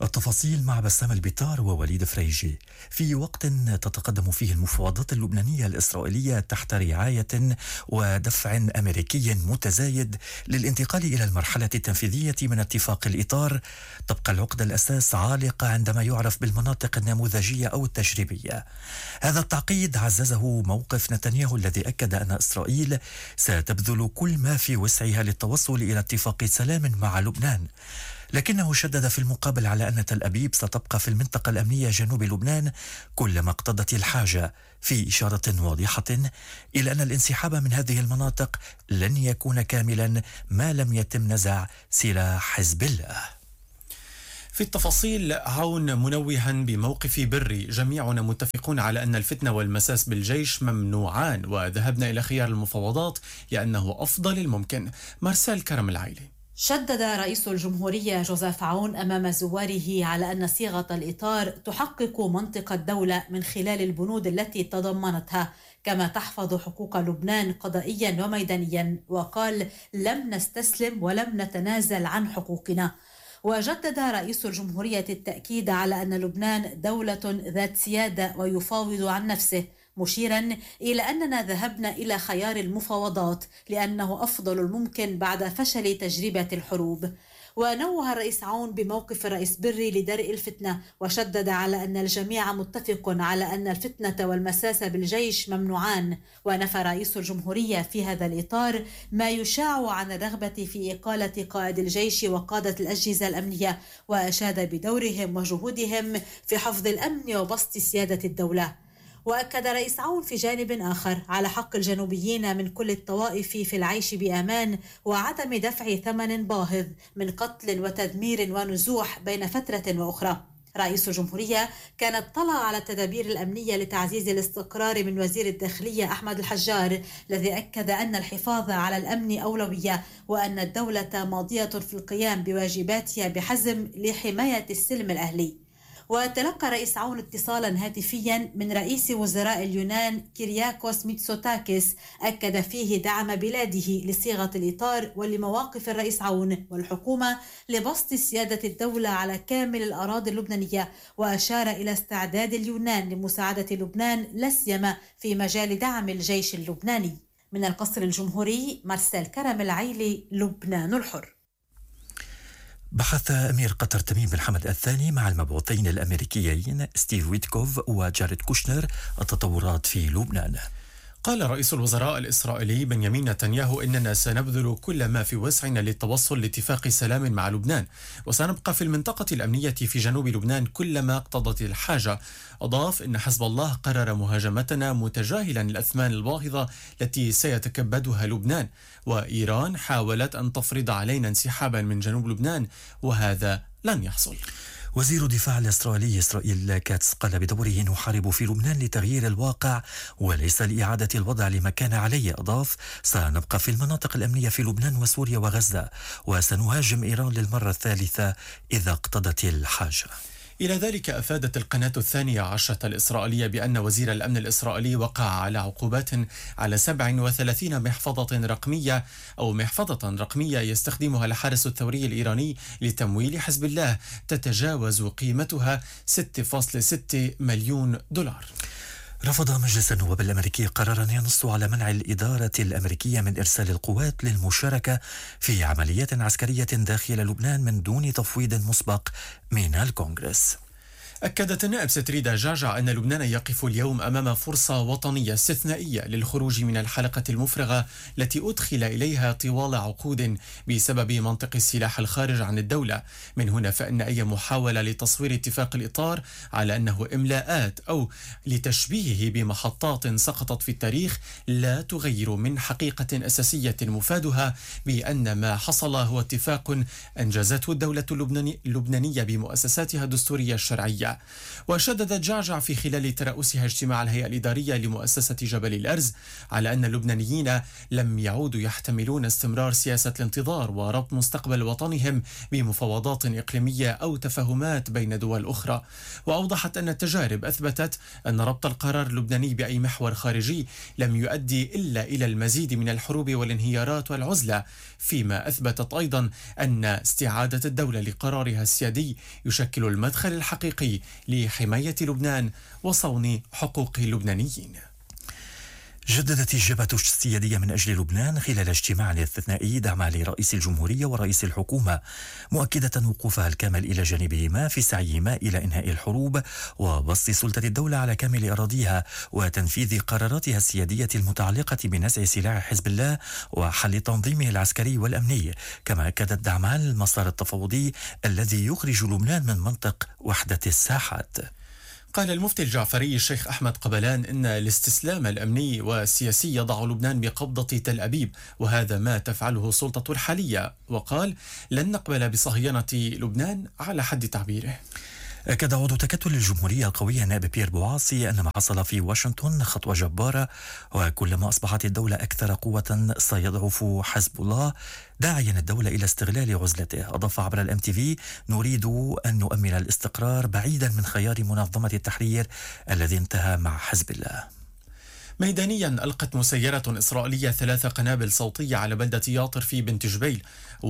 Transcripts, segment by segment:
التفاصيل مع بسام البيطار ووليد فريجي. في وقت تتقدم فيه المفاوضات اللبنانية الإسرائيلية تحت رعاية ودفع أمريكي متزايد للانتقال إلى المرحلة التنفيذية من اتفاق الإطار، تبقى العقدة الأساس عالقة عندما يعرف بالمناطق النموذجية أو التجريبية. هذا التعقيد عززه موقف نتنياهو الذي أكد أن إسرائيل ستبذل كل ما في وسعها للتوصل إلى اتفاق سلام مع لبنان، لكنه شدد في المقابل على أن تل أبيب ستبقى في المنطقة الأمنية جنوب لبنان كلما اقتضت الحاجة، في إشارة واضحة إلى أن الانسحاب من هذه المناطق لن يكون كاملا ما لم يتم نزع سلاح حزب الله. في التفاصيل عون منوها بموقف بري: جميعنا متفقون على أن الفتنة والمساس بالجيش ممنوعان، وذهبنا إلى خيار المفاوضات لأنه أفضل الممكن. مارسيل كرم العيلي. شدد رئيس الجمهورية جوزيف عون أمام زواره على أن صيغة الإطار تحقق منطق الدولة من خلال البنود التي تضمنتها، كما تحفظ حقوق لبنان قضائيا وميدانيا، وقال: لم نستسلم ولم نتنازل عن حقوقنا. وجدد رئيس الجمهورية التأكيد على أن لبنان دولة ذات سيادة ويفاوض عن نفسه، مشيرا إلى أننا ذهبنا إلى خيار المفاوضات لأنه أفضل الممكن بعد فشل تجربة الحروب. ونوه الرئيس عون بموقف الرئيس بري لدرء الفتنة، وشدد على أن الجميع متفق على أن الفتنة والمساس بالجيش ممنوعان. ونفى رئيس الجمهورية في هذا الإطار ما يشاع عن الرغبة في إقالة قائد الجيش وقادة الأجهزة الأمنية، وأشاد بدورهم وجهودهم في حفظ الأمن وبسط سيادة الدولة. وأكد رئيس عون في جانب آخر على حق الجنوبيين من كل الطوائف في العيش بأمان وعدم دفع ثمن باهظ من قتل وتدمير ونزوح بين فترة وأخرى. رئيس الجمهورية كان اطلع على التدابير الأمنية لتعزيز الاستقرار من وزير الداخلية أحمد الحجار، الذي أكد أن الحفاظ على الأمن أولوية، وأن الدولة ماضية في القيام بواجباتها بحزم لحماية السلم الأهلي. وتلقى رئيس عون اتصالا هاتفيا من رئيس وزراء اليونان كيرياكوس ميتسوتاكيس، أكد فيه دعم بلاده لصيغة الإطار ولمواقف الرئيس عون والحكومة لبسط سيادة الدولة على كامل الأراضي اللبنانية، وأشار إلى استعداد اليونان لمساعدة لبنان لا سيما في مجال دعم الجيش اللبناني. من القصر الجمهوري، مارسيل كرم العيلي، لبنان الحر. بحث أمير قطر تميم بن حمد الثاني مع المبعوثين الأمريكيين ستيف ويتكوف وجاريد كوشنر التطورات في لبنان. قال رئيس الوزراء الإسرائيلي بنيامين نتنياهو: إننا سنبذل كل ما في وسعنا للتوصل لاتفاق سلام مع لبنان، وسنبقى في المنطقة الأمنية في جنوب لبنان كلما اقتضت الحاجة. أضاف: إن حزب الله قرر مهاجمتنا متجاهلا الأثمان الباهظة التي سيتكبدها لبنان، وإيران حاولت أن تفرض علينا انسحابا من جنوب لبنان، وهذا لن يحصل. وزير الدفاع الإسرائيلي إسرائيل كاتس قال بدوره: نحارب في لبنان لتغيير الواقع وليس لإعادة الوضع لما كان عليه. أضاف: سنبقى في المناطق الأمنية في لبنان وسوريا وغزة، وسنهاجم إيران للمرة الثالثة إذا اقتضت الحاجة. إلى ذلك أفادت القناة 12 الإسرائيلية بأن وزير الأمن الإسرائيلي وقع على عقوبات على 37 محفظة رقمية يستخدمها الحرس الثوري الإيراني لتمويل حزب الله، تتجاوز قيمتها 6.6 مليون دولار. رفض مجلس النواب الأمريكي قرارا ينص على منع الإدارة الأمريكية من إرسال القوات للمشاركة في عمليات عسكرية داخل لبنان من دون تفويض مسبق من الكونغرس. أكدت النائب ستريدا جعجع أن لبنان يقف اليوم أمام فرصة وطنية استثنائية للخروج من الحلقة المفرغة التي أدخل إليها طوال عقود بسبب منطق السلاح الخارج عن الدولة. من هنا فإن أي محاولة لتصوير اتفاق الإطار على أنه إملاءات أو لتشبيهه بمحطات سقطت في التاريخ لا تغير من حقيقة أساسية مفادها بأن ما حصل هو اتفاق أنجزته الدولة اللبنانية بمؤسساتها الدستورية الشرعية. الدولة. وشددت جعجع في خلال ترأسها اجتماع الهيئة الإدارية لمؤسسة جبل الأرز على أن اللبنانيين لم يعودوا يحتملون استمرار سياسة الانتظار وربط مستقبل وطنهم بمفاوضات إقليمية أو تفاهمات بين دول أخرى. وأوضحت أن التجارب أثبتت أن ربط القرار اللبناني بأي محور خارجي لم يؤدي إلا إلى المزيد من الحروب والانهيارات والعزلة، فيما أثبتت أيضا أن استعادة الدولة لقرارها السيادي يشكل المدخل الحقيقي لحماية لبنان وصون حقوق اللبنانيين. جددت الجبهة السيادية من أجل لبنان خلال اجتماع استثنائي دعمها لرئيس الجمهورية ورئيس الحكومة، مؤكدة وقوفها الكامل إلى جانبهما في سعيهما إلى إنهاء الحروب وبسط سلطة الدولة على كامل أراضيها وتنفيذ قراراتها السيادية المتعلقة بنزع سلاح حزب الله وحل تنظيمه العسكري والأمني. كما أكدت دعمها المسار التفاوضي الذي يخرج لبنان من منطق وحدة الساحات. قال المفتي الجعفري الشيخ أحمد قبلان إن الاستسلام الأمني والسياسي يضع لبنان بقبضة تل أبيب، وهذا ما تفعله السلطة الحالية. وقال لن نقبل بصهيونة لبنان على حد تعبيره. أكد عضو تكتل الجمهورية القوية نائب بيير بوعاصي أن ما حصل في واشنطن خطوة جبارة، وكلما أصبحت الدولة أكثر قوة سيضعف حزب الله، داعيا الدولة إلى استغلال عزلته. أضاف عبر الMTV: نريد أن نؤمن الاستقرار بعيدا من خيار منظمة التحرير الذي انتهى مع حزب الله. ميدانيا ألقت مسيرة إسرائيلية 3 قنابل صوتية على بلدة ياطر في بنت جبيل،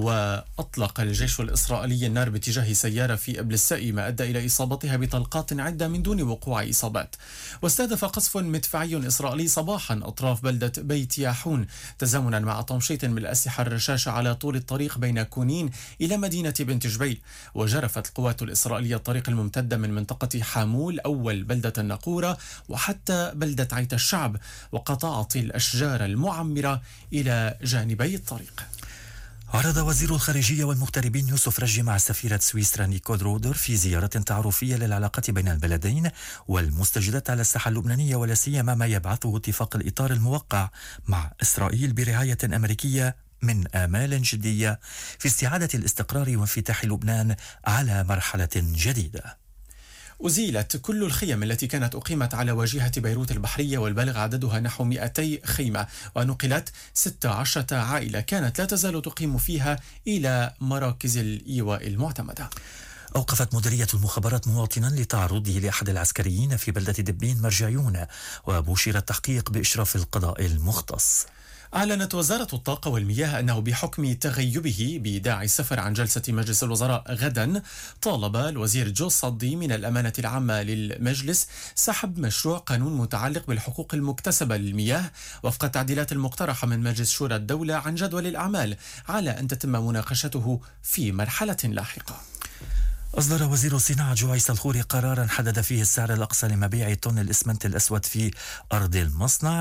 وأطلق الجيش الإسرائيلي النار باتجاه سيارة في أبلسائي، ما أدى إلى إصابتها بطلقات عدة من دون وقوع إصابات. واستهدف قصف مدفعي إسرائيلي صباحا أطراف بلدة بيت ياحون تزامنا مع تمشيط من الأسلحة الرشاشة على طول الطريق بين كونين إلى مدينة بنت جبيل. وجرفت القوات الإسرائيلية الطريق الممتد من منطقة حامول أول بلدة الناقورة وحتى بلدة عيت الشعب، وقطعت الأشجار المعمرة إلى جانبي الطريق. عرض وزير الخارجية والمغتربين يوسف رجي مع سفيرة سويسرا نيكول رودر في زيارة تعارفية للعلاقات بين البلدين والمستجدات على الساحة اللبنانية، ولا سيما ما يبعثه اتفاق الإطار الموقع مع إسرائيل برعاية أمريكية من آمال جدية في استعادة الاستقرار وانفتاح لبنان على مرحلة جديدة. أزيلت كل الخيم التي كانت أقيمت على واجهة بيروت البحرية والبالغ عددها نحو 200 خيمة، ونقلت 16 عائلة كانت لا تزال تقيم فيها إلى مراكز الإيواء المعتمدة. أوقفت مديرية المخابرات مواطنا لتعرضه لأحد العسكريين في بلدة دبين مرجعيون، وبشر التحقيق بإشراف القضاء المختص. أعلنت وزارة الطاقة والمياه أنه بحكم تغيبه بداعي السفر عن جلسة مجلس الوزراء غدا، طالب الوزير جو صدي من الأمانة العامة للمجلس سحب مشروع قانون متعلق بالحقوق المكتسبة للمياه وفق التعديلات المقترحة من مجلس شورى الدولة عن جدول الأعمال، على أن تتم مناقشته في مرحلة لاحقة. أصدر وزير الصناعة جويس الخوري قرارا حدد فيه السعر الأقصى لمبيع طن الإسمنت الأسود في أرض المصنع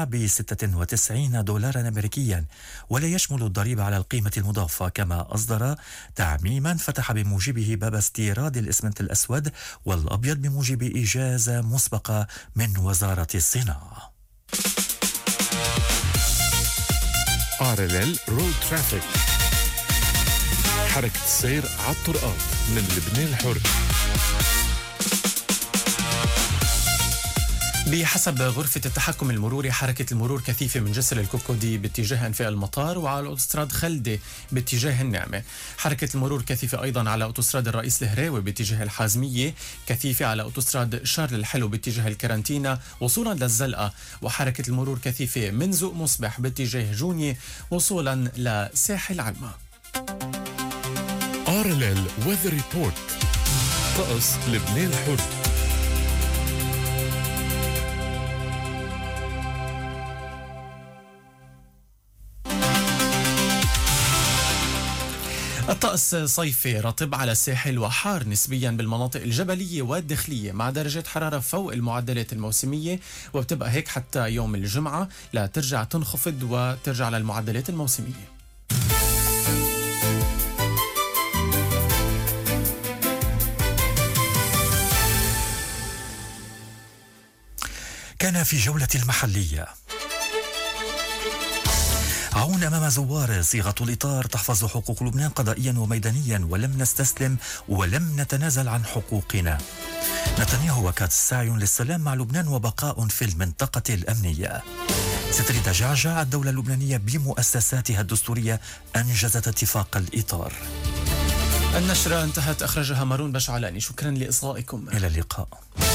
ب$96 أمريكيا، ولا يشمل الضريبة على القيمة المضافة. كما أصدر تعميما فتح بموجبه باب استيراد الإسمنت الأسود والأبيض بموجب إجازة مسبقة من وزارة الصناعة. RLL رود ترافيك، حركة السير على الطرقات من لبنان الحر. بحسب غرفة التحكم المروري، حركة المرور كثيفة من جسر الكوكودي باتجاه أنفاق المطار وعلى الأوتوستراد خلدة باتجاه النعمة. حركة المرور كثيفة أيضا على أوتوستراد الرئيس الهراوي باتجاه الحازمية، كثيفة على أوتوستراد شارل الحلو باتجاه الكرنتينا وصولا للزلقة. وحركة المرور كثيفة من زوق مصبح باتجاه جونية وصولا لساحل علمة. RLL Weather Report، طقس لبنان الحر. الطقس صيفي رطب على الساحل وحار نسبيا بالمناطق الجبلية والداخلية، مع درجات حرارة فوق المعدلات الموسمية، وبتبقى هيك حتى يوم الجمعة لا ترجع تنخفض وترجع للمعدلات الموسمية. كان في جولة المحلية. عون أمام زوار، صيغة الإطار تحفظ حقوق لبنان قضائيا وميدانيا، ولم نستسلم ولم نتنازل عن حقوقنا. نتنياهو وكاد السعي للسلام مع لبنان وبقاء في المنطقة الأمنية. ستريدا جعجع: الدولة اللبنانية بمؤسساتها الدستورية أنجزت اتفاق الإطار. النشرة انتهت، أخرجها مارون بشعلاني. شكرا لإصغائكم. إلى اللقاء.